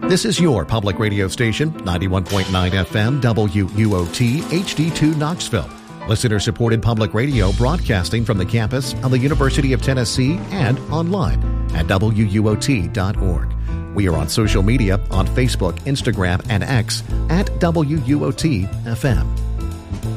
This is your public radio station, 91.9 FM, WUOT, HD2 Knoxville. Listener-supported public radio broadcasting from the campus of the University of Tennessee and online at WUOT.org. We are on social media on Facebook, Instagram, and X at WUOT FM.